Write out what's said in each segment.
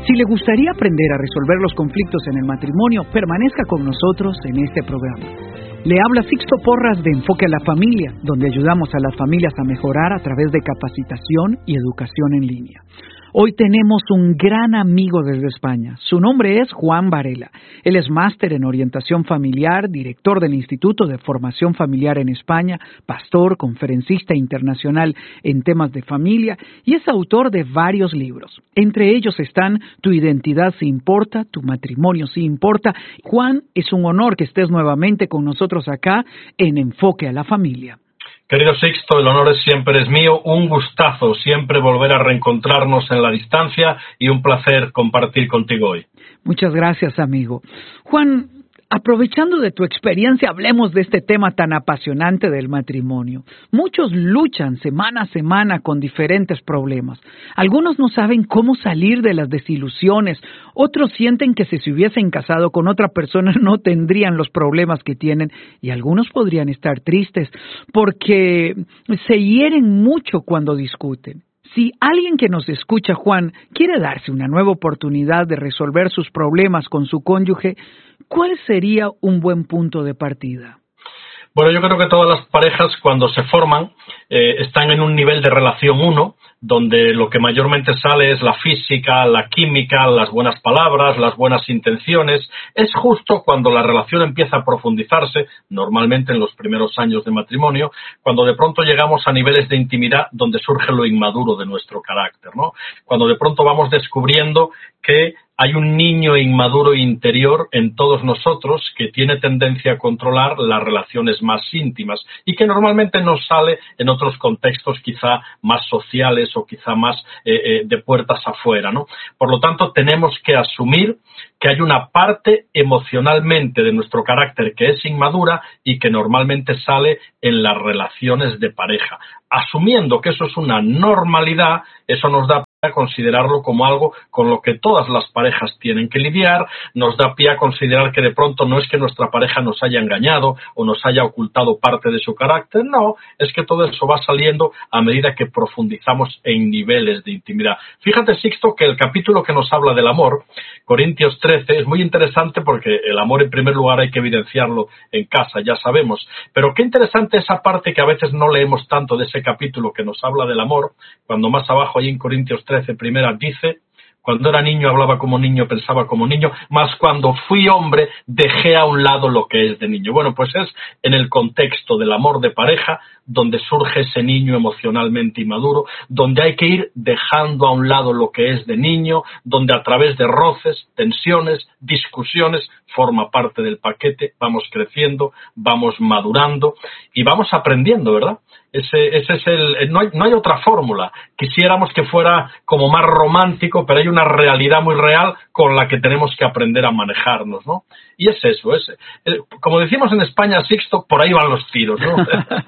Si le gustaría aprender a resolver los conflictos en el matrimonio, permanezca con nosotros en este programa. Le habla Sixto Porras de Enfoque a la Familia, donde ayudamos a las familias a mejorar a través de capacitación y educación en línea. Hoy tenemos un gran amigo desde España. Su nombre es Juan Varela. Él es máster en orientación familiar, director del Instituto de Formación Familiar en España, pastor, conferencista internacional en temas de familia y es autor de varios libros. Entre ellos están Tu identidad sí importa, Tu matrimonio sí importa. Juan, es un honor que estés nuevamente con nosotros acá en Enfoque a la Familia. Querido Sixto, el honor siempre es mío, un gustazo siempre volver a reencontrarnos en la distancia y un placer compartir contigo hoy. Muchas gracias, amigo. Juan, aprovechando de tu experiencia, hablemos de este tema tan apasionante del matrimonio. Muchos luchan semana a semana con diferentes problemas. Algunos no saben cómo salir de las desilusiones. Otros sienten que si se hubiesen casado con otra persona no tendrían los problemas que tienen. Y algunos podrían estar tristes porque se hieren mucho cuando discuten. Si alguien que nos escucha, Juan, quiere darse una nueva oportunidad de resolver sus problemas con su cónyuge, ¿cuál sería un buen punto de partida? Bueno, yo creo que todas las parejas cuando se forman están en un nivel de relación 1, donde lo que mayormente sale es la física, la química, las buenas palabras, las buenas intenciones. Es justo cuando la relación empieza a profundizarse, normalmente en los primeros años de matrimonio, cuando de pronto llegamos a niveles de intimidad donde surge lo inmaduro de nuestro carácter, ¿no? Cuando de pronto vamos descubriendo que hay un niño inmaduro interior en todos nosotros que tiene tendencia a controlar las relaciones más íntimas y que normalmente nos sale en otros contextos quizá más sociales o quizá más de puertas afuera, ¿no? Por lo tanto, tenemos que asumir que hay una parte emocionalmente de nuestro carácter que es inmadura y que normalmente sale en las relaciones de pareja. Asumiendo que eso es una normalidad, eso nos da a considerarlo como algo con lo que todas las parejas tienen que lidiar, nos da pie a considerar que de pronto no es que nuestra pareja nos haya engañado o nos haya ocultado parte de su carácter, no, es que todo eso va saliendo a medida que profundizamos en niveles de intimidad. Fíjate, Sixto, que el capítulo que nos habla del amor, Corintios 13, es muy interesante porque el amor en primer lugar hay que evidenciarlo en casa, ya sabemos, pero qué interesante esa parte que a veces no leemos tanto de ese capítulo que nos habla del amor, cuando más abajo ahí en Corintios 13, primera, dice: cuando era niño hablaba como niño, pensaba como niño, mas cuando fui hombre dejé a un lado lo que es de niño. Bueno, pues es en el contexto del amor de pareja donde surge ese niño emocionalmente inmaduro, donde hay que ir dejando a un lado lo que es de niño, donde a través de roces, tensiones, discusiones, forma parte del paquete, vamos creciendo, vamos madurando y vamos aprendiendo, ¿verdad? Ese es no hay otra fórmula. Quisiéramos que fuera como más romántico, pero hay una realidad muy real con la que tenemos que aprender a manejarnos, ¿no? Y es eso, como decimos en España, Sixto, por ahí van los tiros, ¿no?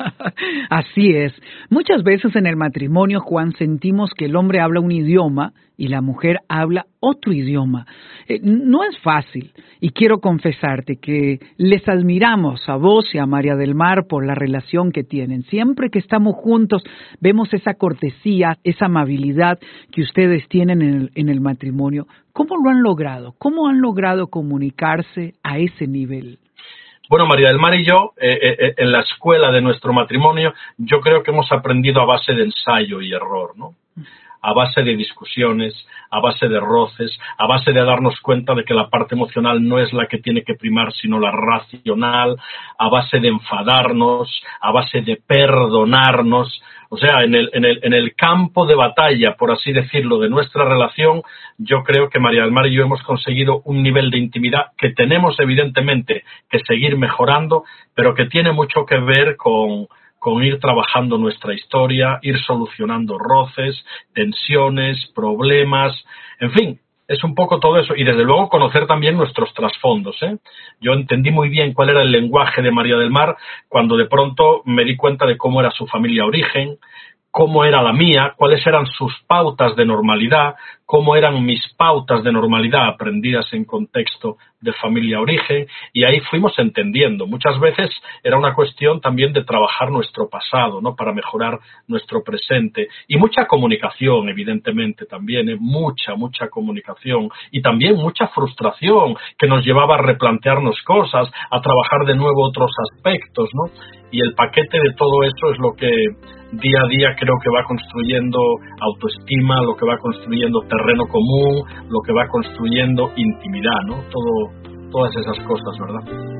Así es. Muchas veces en el matrimonio, Juan, sentimos que el hombre habla un idioma y la mujer habla otro idioma. No es fácil y quiero confesarte que les admiramos a vos y a María del Mar por la relación que tienen. Siempre que estamos juntos vemos esa cortesía, esa amabilidad que ustedes tienen en el matrimonio. ¿Cómo lo han logrado? ¿Cómo han logrado comunicarse a ese nivel? Bueno, María del Mar y yo, en la escuela de nuestro matrimonio, yo creo que hemos aprendido a base de ensayo y error, ¿no? A base de discusiones, a base de roces, a base de darnos cuenta de que la parte emocional no es la que tiene que primar, sino la racional, a base de enfadarnos, a base de perdonarnos. O sea, en el campo de batalla, por así decirlo, de nuestra relación, yo creo que María del Mar y yo hemos conseguido un nivel de intimidad que tenemos evidentemente que seguir mejorando, pero que tiene mucho que ver con ir trabajando nuestra historia, ir solucionando roces, tensiones, problemas, en fin, es un poco todo eso. Y desde luego conocer también nuestros trasfondos, ¿eh? Yo entendí muy bien cuál era el lenguaje de María del Mar cuando de pronto me di cuenta de cómo era su familia origen, cómo era la mía, cuáles eran sus pautas de normalidad, cómo eran mis pautas de normalidad aprendidas en contexto de familia origen, y ahí fuimos entendiendo. Muchas veces era una cuestión también de trabajar nuestro pasado, ¿no?, para mejorar nuestro presente, y mucha comunicación, evidentemente, también, mucha comunicación, y también mucha frustración que nos llevaba a replantearnos cosas, a trabajar de nuevo otros aspectos, ¿no? Y el paquete de todo eso es lo que día a día creo que va construyendo autoestima, lo que va construyendo terreno común, lo que va construyendo intimidad, ¿no? Todas esas cosas, ¿verdad?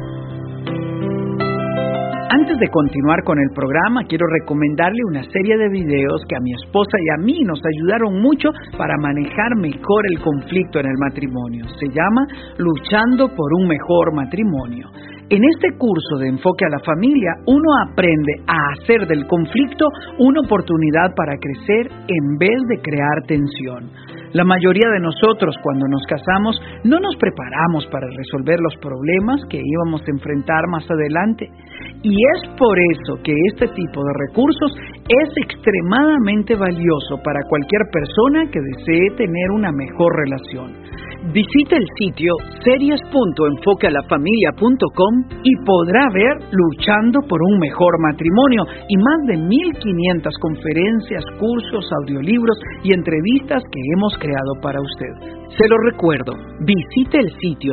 Antes de continuar con el programa, quiero recomendarle una serie de videos que a mi esposa y a mí nos ayudaron mucho para manejar mejor el conflicto en el matrimonio. Se llama Luchando por un mejor matrimonio. En este curso de enfoque a la familia, uno aprende a hacer del conflicto una oportunidad para crecer en vez de crear tensión. La mayoría de nosotros, cuando nos casamos, no nos preparamos para resolver los problemas que íbamos a enfrentar más adelante. Y es por eso que este tipo de recursos es extremadamente valioso para cualquier persona que desee tener una mejor relación. Visite el sitio series.enfoquealafamilia.com y podrá ver Luchando por un mejor matrimonio y más de 1,500 conferencias, cursos, audiolibros y entrevistas que hemos creado para usted. Se lo recuerdo, visite el sitio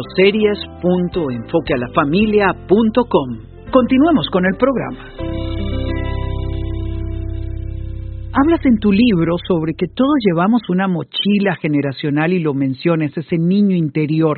series.enfoquealafamilia.com. Continuemos con el programa. Hablas en tu libro sobre que todos llevamos una mochila generacional y lo mencionas, ese niño interior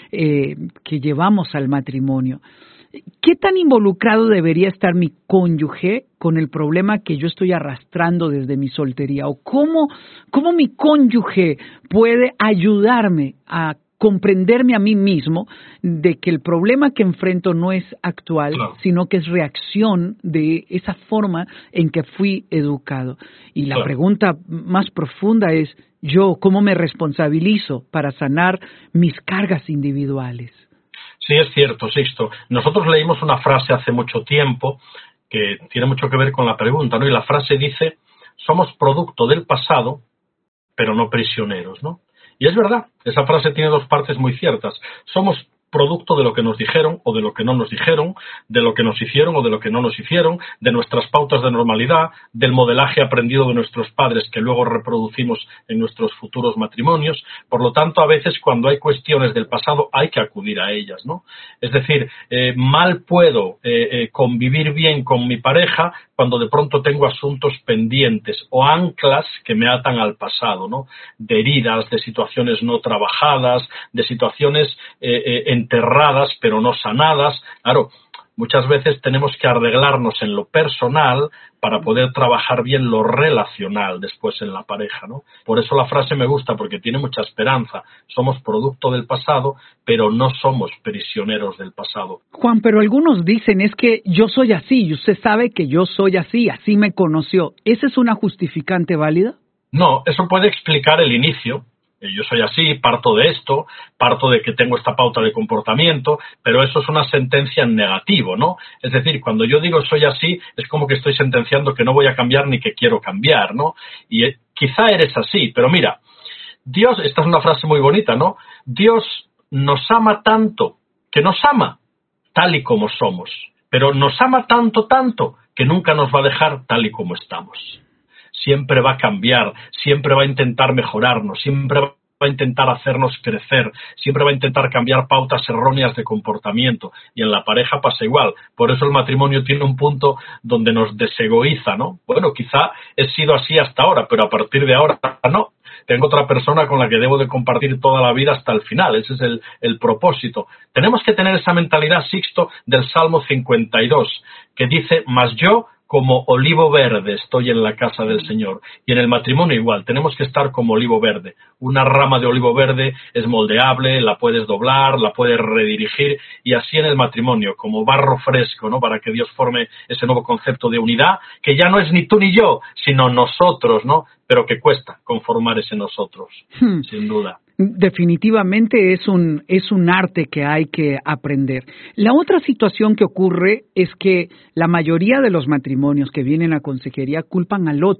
que llevamos al matrimonio. ¿Qué tan involucrado debería estar mi cónyuge con el problema que yo estoy arrastrando desde mi soltería? ¿O cómo mi cónyuge puede ayudarme a comprenderme a mí mismo de que el problema que enfrento no es actual, claro, sino que es reacción de esa forma en que fui educado? Y la pregunta más profunda es, ¿yo cómo me responsabilizo para sanar mis cargas individuales? Sí, es cierto, Sixto. Nosotros leímos una frase hace mucho tiempo que tiene mucho que ver con la pregunta, ¿no? Y la frase dice, somos producto del pasado, pero no prisioneros, ¿no? Y es verdad, esa frase tiene dos partes muy ciertas. Somos producto de lo que nos dijeron o de lo que no nos dijeron, de lo que nos hicieron o de lo que no nos hicieron, de nuestras pautas de normalidad, del modelaje aprendido de nuestros padres que luego reproducimos en nuestros futuros matrimonios. Por lo tanto, a veces cuando hay cuestiones del pasado hay que acudir a ellas, ¿no? Es decir, mal puedo convivir bien con mi pareja cuando de pronto tengo asuntos pendientes o anclas que me atan al pasado, ¿no? De heridas, de situaciones no trabajadas, de situaciones enterradas pero no sanadas. Claro, muchas veces tenemos que arreglarnos en lo personal para poder trabajar bien lo relacional después en la pareja, ¿no? Por eso la frase me gusta, porque tiene mucha esperanza. Somos producto del pasado, pero no somos prisioneros del pasado. Juan, pero algunos dicen, es que yo soy así, y usted sabe que yo soy así me conoció. ¿Esa es una justificante válida? No, eso puede explicar el inicio. Yo soy así, parto de esto, parto de que tengo esta pauta de comportamiento, pero eso es una sentencia en negativo, ¿no? Es decir, cuando yo digo soy así, es como que estoy sentenciando que no voy a cambiar ni que quiero cambiar, ¿no? Y quizá eres así, pero mira, Dios, esta es una frase muy bonita, ¿no? Dios nos ama tanto, que nos ama tal y como somos, pero nos ama tanto, que nunca nos va a dejar tal y como estamos. Siempre va a cambiar, siempre va a intentar mejorarnos, siempre va a intentar hacernos crecer, siempre va a intentar cambiar pautas erróneas de comportamiento, y en la pareja pasa igual. Por eso el matrimonio tiene un punto donde nos desegoíza, ¿no? Bueno, quizá he sido así hasta ahora, pero a partir de ahora no. Tengo otra persona con la que debo de compartir toda la vida hasta el final. Ese es el propósito. Tenemos que tener esa mentalidad, Sixto, del Salmo 52, que dice, mas yo como olivo verde estoy en la casa del Señor. Y en el matrimonio igual, tenemos que estar como olivo verde. Una rama de olivo verde es moldeable, la puedes doblar, la puedes redirigir, y así en el matrimonio, como barro fresco, ¿no? Para que Dios forme ese nuevo concepto de unidad, que ya no es ni tú ni yo, sino nosotros, ¿no? Pero que cuesta conformar ese nosotros, sin duda. Definitivamente es un arte que hay que aprender. La otra situación que ocurre es que la mayoría de los matrimonios que vienen a consejería culpan al otro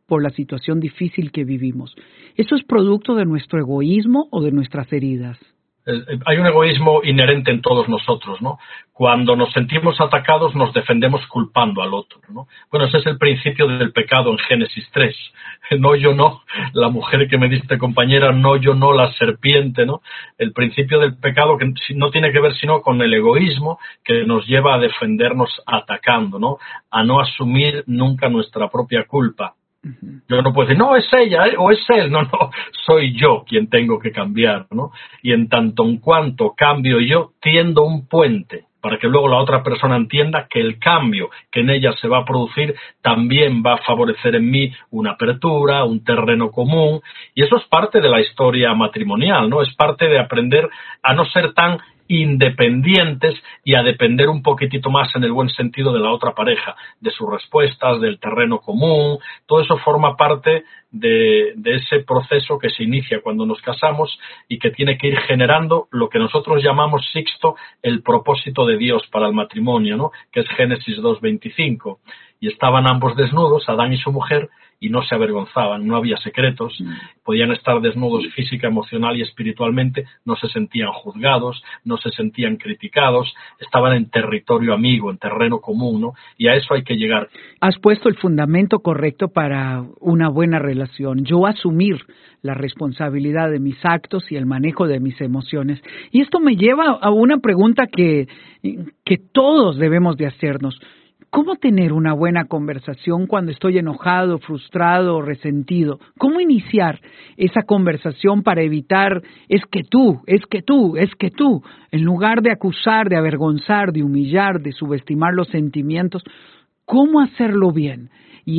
por la situación difícil que vivimos. ¿Eso es producto de nuestro egoísmo o de nuestras heridas? Hay un egoísmo inherente en todos nosotros, ¿no? Cuando nos sentimos atacados nos defendemos culpando al otro, ¿no? Bueno, ese es el principio del pecado en Génesis 3. No, yo no, la mujer que me diste compañera, no, yo no, la serpiente, ¿no? El principio del pecado que no tiene que ver sino con el egoísmo que nos lleva a defendernos atacando, ¿no? A no asumir nunca nuestra propia culpa. Yo no puedo decir, no, es ella o es él, no, soy yo quien tengo que cambiar, ¿no? Y en tanto en cuanto cambio yo, tiendo un puente para que luego la otra persona entienda que el cambio que en ella se va a producir también va a favorecer en mí una apertura, un terreno común, y eso es parte de la historia matrimonial, ¿no? Es parte de aprender a no ser tan independientes y a depender un poquitito más en el buen sentido de la otra pareja, de sus respuestas, del terreno común. Todo eso forma parte de ese proceso que se inicia cuando nos casamos y que tiene que ir generando lo que nosotros llamamos, Sixto, el propósito de Dios para el matrimonio, ¿no? Que es Génesis 2:25. Y estaban ambos desnudos, Adán y su mujer, y no se avergonzaban, no había secretos, podían estar desnudos física, emocional y espiritualmente, no se sentían juzgados, no se sentían criticados, estaban en territorio amigo, en terreno común, ¿no? Y a eso hay que llegar. Has puesto el fundamento correcto para una buena relación. Yo asumir la responsabilidad de mis actos y el manejo de mis emociones. Y esto me lleva a una pregunta que todos debemos de hacernos. ¿Cómo tener una buena conversación cuando estoy enojado, frustrado o resentido? ¿Cómo iniciar esa conversación para evitar es que tú, en lugar de acusar, de avergonzar, de humillar, de subestimar los sentimientos? ¿Cómo hacerlo bien?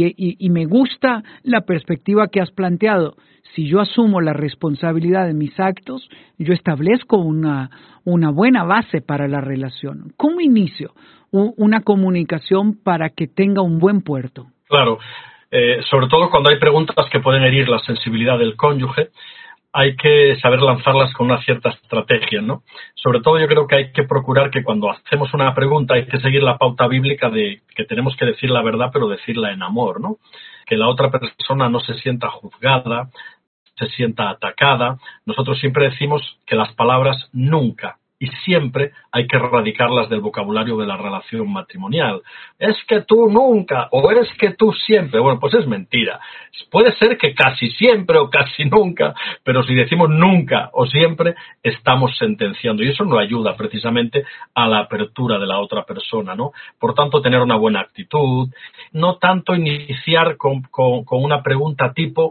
Y me gusta la perspectiva que has planteado. Si yo asumo la responsabilidad de mis actos, yo establezco una buena base para la relación. ¿Cómo inicio una comunicación para que tenga un buen puerto? Claro, sobre todo cuando hay preguntas que pueden herir la sensibilidad del cónyuge, hay que saber lanzarlas con una cierta estrategia, ¿no? Sobre todo yo creo que hay que procurar que cuando hacemos una pregunta hay que seguir la pauta bíblica de que tenemos que decir la verdad, pero decirla en amor, ¿no? Que la otra persona no se sienta juzgada, se sienta atacada. Nosotros siempre decimos que las palabras nunca y siempre hay que erradicarlas del vocabulario de la relación matrimonial. Es que tú nunca, o eres que tú siempre. Bueno, pues es mentira. Puede ser que casi siempre o casi nunca, pero si decimos nunca o siempre, estamos sentenciando. Y eso no ayuda precisamente a la apertura de la otra persona, ¿no? Por tanto, tener una buena actitud, no tanto iniciar con una pregunta tipo,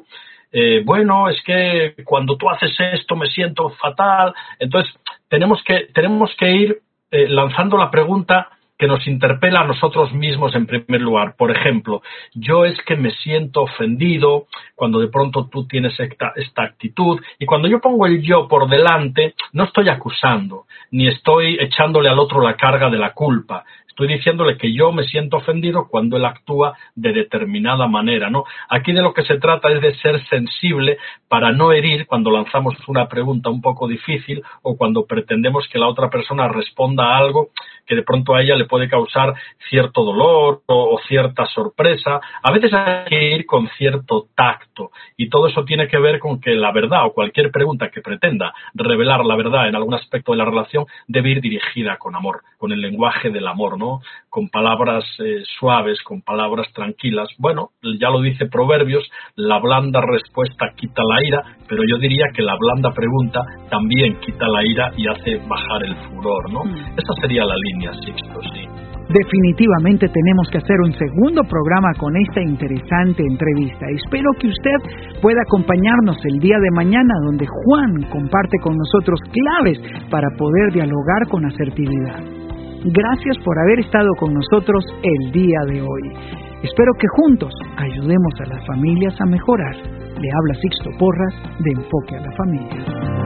bueno, es que cuando tú haces esto me siento fatal. Entonces, tenemos que ir lanzando la pregunta que nos interpela a nosotros mismos en primer lugar. Por ejemplo, yo es que me siento ofendido cuando de pronto tú tienes esta actitud, y cuando yo pongo el yo por delante, no estoy acusando, ni estoy echándole al otro la carga de la culpa. Estoy diciéndole que yo me siento ofendido cuando él actúa de determinada manera, ¿no? Aquí de lo que se trata es de ser sensible para no herir cuando lanzamos una pregunta un poco difícil o cuando pretendemos que la otra persona responda a algo que de pronto a ella le puede causar cierto dolor o cierta sorpresa. A veces hay que ir con cierto tacto, y todo eso tiene que ver con que la verdad o cualquier pregunta que pretenda revelar la verdad en algún aspecto de la relación debe ir dirigida con amor, con el lenguaje del amor, ¿no? Con palabras suaves, con palabras tranquilas. Bueno, ya lo dice Proverbios, la blanda respuesta quita la ira, pero yo diría que la blanda pregunta también quita la ira y hace bajar el furor, ¿no? Esa sería la línea, Sixto, sí. Definitivamente tenemos que hacer un segundo programa con esta interesante entrevista. Espero que usted pueda acompañarnos el día de mañana, donde Juan comparte con nosotros claves para poder dialogar con asertividad. Gracias por haber estado con nosotros el día de hoy. Espero que juntos ayudemos a las familias a mejorar. Le habla Sixto Porras de Enfoque a la Familia.